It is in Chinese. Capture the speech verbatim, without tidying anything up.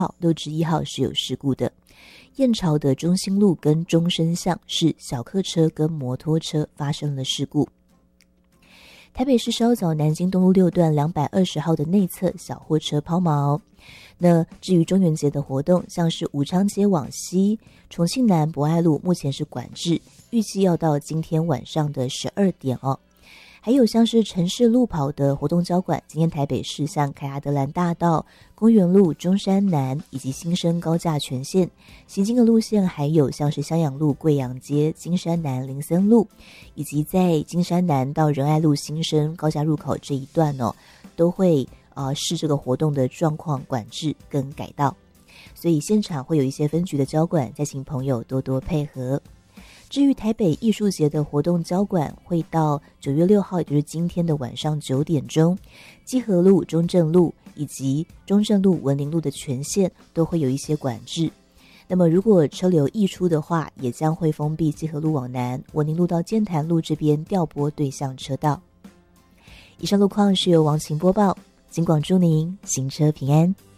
号、六之一号是有事故的。燕巢的中心路跟中生巷是小客车跟摩托车发生了事故。台北市稍早南京东路六段两百二十号的内侧小货车抛锚。那至于中元节的活动，像是武昌街往西、重庆南博爱路目前是管制，预计要到今天晚上的十二点哦。还有像是城市路跑的活动交管，今天台北市像凯阿德兰大道、公园路、中山南以及新生高架全线行经的路线，还有像是襄阳路、贵阳街、金山南、林森路，以及在金山南到仁爱路新生高架入口这一段哦，都会呃视这个活动的状况管制跟改道，所以现场会有一些分局的交管，再请朋友多多配合。至于台北艺术节的活动交管会到九月六号，也就是今天的晚上九点钟，基河路、中正路以及中正路、文林路的全线都会有一些管制。那么如果车流溢出的话，也将会封闭基河路往南、文林路到剑潭路这边调拨对向车道。以上路况是由王晴播报，警广祝您行车平安。